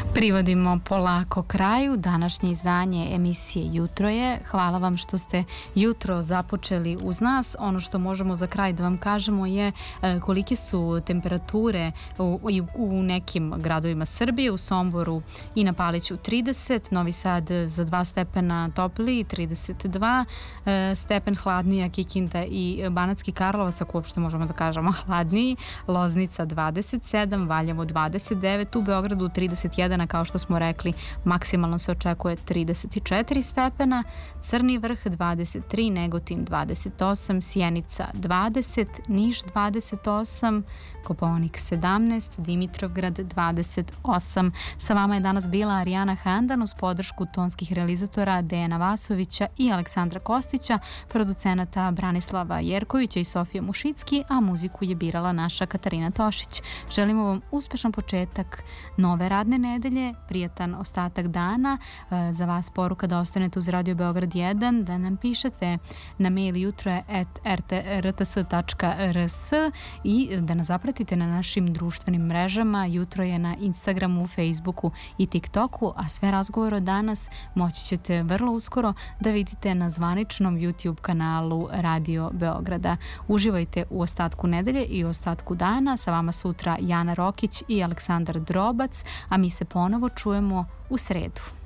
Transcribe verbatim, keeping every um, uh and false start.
Privodimo polako kraju današnje izdanje emisije Jutro je. Hvala vam što ste jutro započeli uz nas. Ono što možemo za kraj da vam kažemo je kolike su temperature u, u nekim gradovima Srbije, u Somboru i na Paliću trideset, Novi Sad za dva stepena topliji, trideset dva, stepen hladnija Kikinda i Banatski Karlovac, ako uopšte možemo da kažemo hladniji, Loznica dvadeset sedam, Valjevo dvadeset devet, u Beogradu trideset jedan, kao što smo rekli, maksimalno se očekuje trideset četiri stepena, Crni Vrh dvadeset tri, Negotin dvadeset osam, Sjenica dvadeset, Niš dvadeset osam, Kopaonik sedamnaest, Dimitrovgrad dvadeset osam. Sa vama je danas bila Arijana Handan uz podršku tonskih realizatora Dejana Vasovića i Aleksandra Kostića, producenata Branislava Jerkovića i Sofije Mušicki, a muziku je birala naša Katarina Tošić. Želimo vam uspešan početak nove radne nedelje, prijatan ostatak dana. Za vas poruka da ostanete uz Radio Beograd jedan, da nam pišete na mail jutro je at r t r t s tačka r s i da nas zapratite na našim društvenim mrežama. Jutro je na Instagramu, Facebooku i TikToku, a sve razgovore od danas moći ćete vrlo uskoro da vidite na zvaničnom YouTube kanalu Radio Beograda. Uživajte u ostatku nedelje i u ostatku dana. Sa vama sutra Jana Rokić i Aleksandar Drobac, a mi se ponovo čujemo u sredu.